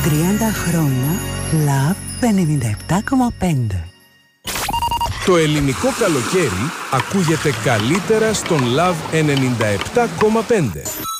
30 χρόνια Love 97,5. Το ελληνικό καλοκαίρι ακούγεται καλύτερα στον Love 97,5.